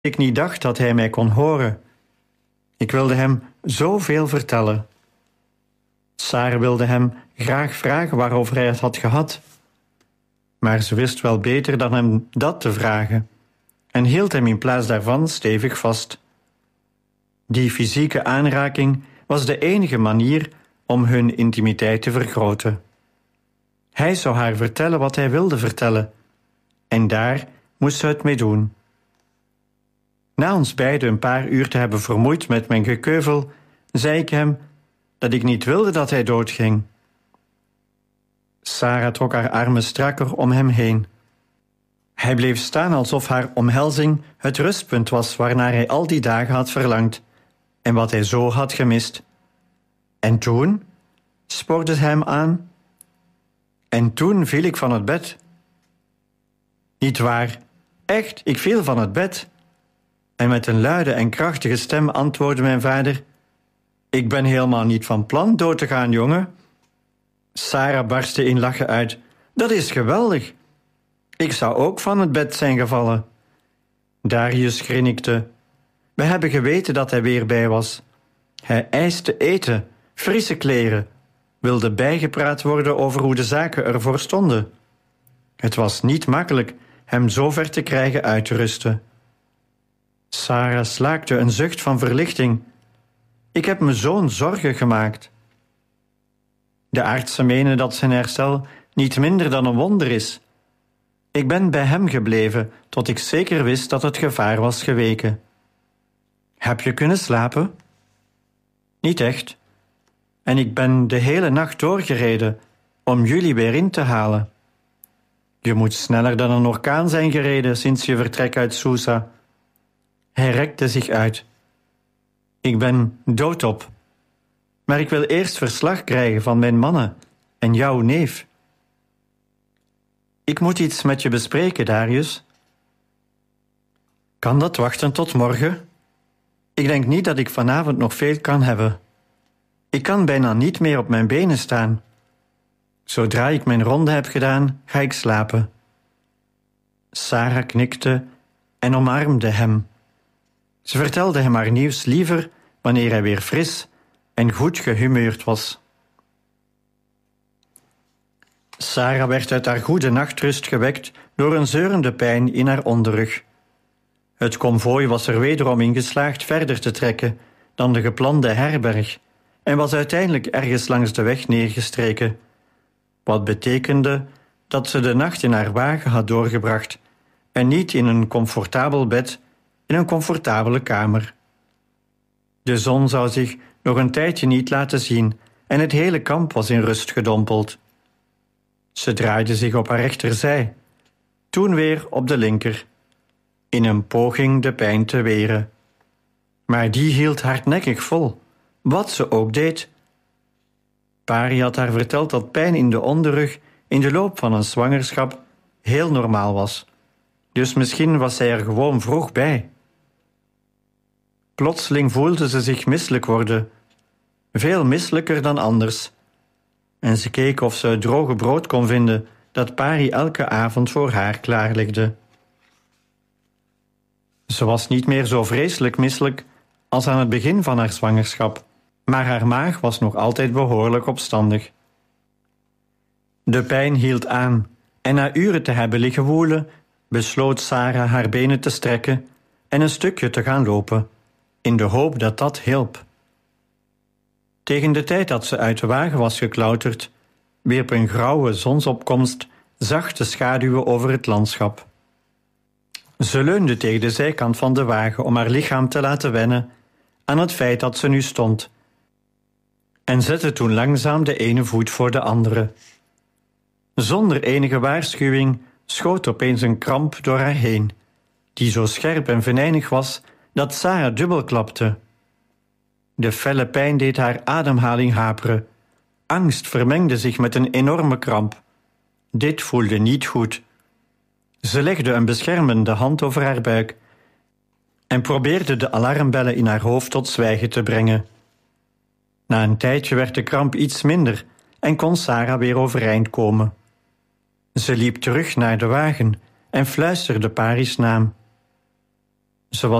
ik niet dacht dat hij mij kon horen. Ik wilde hem zoveel vertellen. Sara wilde hem graag vragen waarover hij het had gehad. Maar ze wist wel beter dan hem dat te vragen en hield hem in plaats daarvan stevig vast. Die fysieke aanraking was de enige manier om hun intimiteit te vergroten. Hij zou haar vertellen wat hij wilde vertellen, en daar moest ze het mee doen. Na ons beiden een paar uur te hebben vermoeid met mijn gekeuvel, zei ik hem dat ik niet wilde dat hij doodging. Sara trok haar armen strakker om hem heen. Hij bleef staan alsof haar omhelzing het rustpunt was waarnaar hij al die dagen had verlangd en wat hij zo had gemist. En toen? Spoorde ze hem aan. En toen viel ik van het bed. Niet waar, echt, ik viel van het bed. En met een luide en krachtige stem antwoordde mijn vader: ik ben helemaal niet van plan dood te gaan, jongen. Sara barstte in lachen uit. Dat is geweldig. Ik zou ook van het bed zijn gevallen. Darius grinnikte. We hebben geweten dat hij weer bij was. Hij eiste eten, frisse kleren, wilde bijgepraat worden over hoe de zaken ervoor stonden. Het was niet makkelijk hem zo ver te krijgen uit te rusten. Sara slaakte een zucht van verlichting. Ik heb me zo'n zorgen gemaakt. De artsen menen dat zijn herstel niet minder dan een wonder is. Ik ben bij hem gebleven tot ik zeker wist dat het gevaar was geweken. Heb je kunnen slapen? Niet echt. En ik ben de hele nacht doorgereden om jullie weer in te halen. Je moet sneller dan een orkaan zijn gereden sinds je vertrek uit Susa. Hij rekte zich uit. Ik ben doodop. Maar ik wil eerst verslag krijgen van mijn mannen en jouw neef. Ik moet iets met je bespreken, Darius. Kan dat wachten tot morgen? Ik denk niet dat ik vanavond nog veel kan hebben. Ik kan bijna niet meer op mijn benen staan. Zodra ik mijn ronde heb gedaan, ga ik slapen. Sara knikte en omarmde hem. Ze vertelde hem haar nieuws liever wanneer hij weer fris en goed gehumeurd was. Sara werd uit haar goede nachtrust gewekt door een zeurende pijn in haar onderrug. Het konvooi was er wederom in geslaagd verder te trekken dan de geplande herberg en was uiteindelijk ergens langs de weg neergestreken, wat betekende dat ze de nacht in haar wagen had doorgebracht en niet in een comfortabel bed in een comfortabele kamer. De zon zou zich nog een tijdje niet laten zien en het hele kamp was in rust gedompeld. Ze draaide zich op haar rechterzij, toen weer op de linker, in een poging de pijn te weren. Maar die hield hardnekkig vol, wat ze ook deed. Pari had haar verteld dat pijn in de onderrug in de loop van een zwangerschap heel normaal was, dus misschien was zij er gewoon vroeg bij. Plotseling voelde ze zich misselijk worden, veel misselijker dan anders. En ze keek of ze het droge brood kon vinden dat Pari elke avond voor haar klaarlegde. Ze was niet meer zo vreselijk misselijk als aan het begin van haar zwangerschap, maar haar maag was nog altijd behoorlijk opstandig. De pijn hield aan en na uren te hebben liggen woelen, besloot Sara haar benen te strekken en een stukje te gaan lopen, in de hoop dat dat hielp. Tegen de tijd dat ze uit de wagen was geklauterd, wierp een grauwe zonsopkomst zachte schaduwen over het landschap. Ze leunde tegen de zijkant van de wagen om haar lichaam te laten wennen aan het feit dat ze nu stond, en zette toen langzaam de ene voet voor de andere. Zonder enige waarschuwing schoot opeens een kramp door haar heen, die zo scherp en venijnig was dat Sara dubbel klapte. De felle pijn deed haar ademhaling haperen. Angst vermengde zich met een enorme kramp. Dit voelde niet goed. Ze legde een beschermende hand over haar buik en probeerde de alarmbellen in haar hoofd tot zwijgen te brengen. Na een tijdje werd de kramp iets minder en kon Sara weer overeind komen. Ze liep terug naar de wagen en fluisterde Pari's naam. Ze